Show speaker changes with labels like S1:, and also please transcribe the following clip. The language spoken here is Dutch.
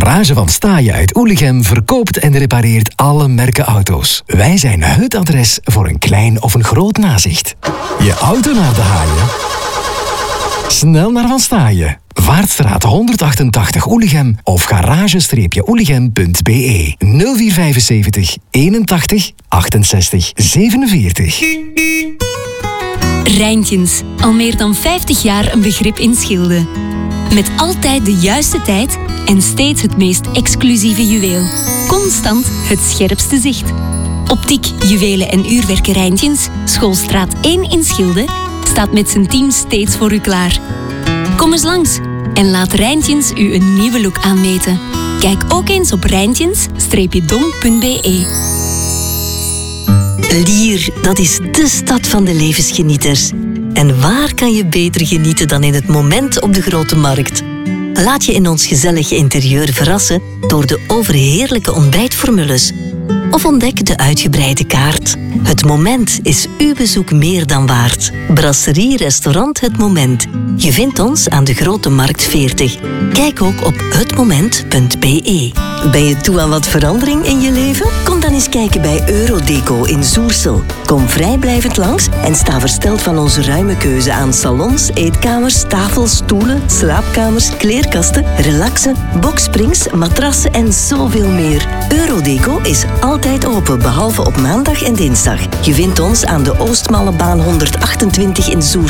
S1: Garage van Staaien uit Oelichem verkoopt en repareert alle merken auto's. Wij zijn het adres voor een klein of een groot nazicht. Je auto naar de haaien? Snel naar Van Staaien. Vaartstraat 188 Oelichem of garage-oelichem.be 0475 81 68 47.
S2: Rijntjens, al meer dan 50 jaar een begrip in Schilde. Met altijd de juiste tijd en steeds het meest exclusieve juweel. Constant het scherpste zicht. Optiek, juwelen en uurwerken Rijntjens, Schoolstraat 1 in Schilde, staat met zijn team steeds voor u klaar. Kom eens langs en laat Rijntjens u een nieuwe look aanmeten. Kijk ook eens op rijntjens-dom.be.
S3: Lier, dat is de stad van de levensgenieters. En waar kan je beter genieten dan in het moment op de Grote Markt? Laat je in ons gezellige interieur verrassen door de overheerlijke ontbijtformules. Of ontdek de uitgebreide kaart. Het Moment is uw bezoek meer dan waard. Brasserie Restaurant Het Moment. Je vindt ons aan de Grote Markt 40. Kijk ook op hetmoment.be. Ben je toe aan wat verandering in je leven? Kom dan eens kijken bij Eurodeco in Zoersel. Kom vrijblijvend langs en sta versteld van onze ruime keuze aan salons, eetkamers, tafels, stoelen, slaapkamers, kleerkasten, relaxen, boksprings, matrassen en zoveel meer. Eurodeco is altijd open, behalve op maandag en dinsdag. Je vindt ons aan de Oostmallebaan 128 in Zoersel.